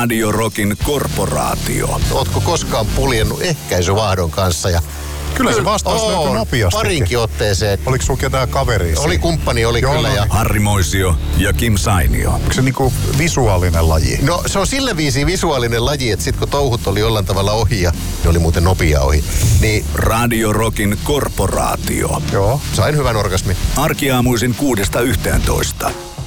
Radio Rockin korporaatio. Ootko koskaan puljennut ehkäisyvahdon kanssa? Ja Kyllä se vastaus löytyi nopeasti. Parinkin otteeseen. Oliko sulla ketään kaveria? Oli kumppani, oli kyllä. Ja... Harri Moisio ja Kim Sainio. Onko se niinku visuaalinen laji? No se on sillä viisi visuaalinen laji, että sit kun touhut oli jollain tavalla ohi ja ne oli muuten nopea ohi, niin... Radio Rockin korporaatio. Joo. Sain hyvän orgasmin. Arkiaamuisin 6–11.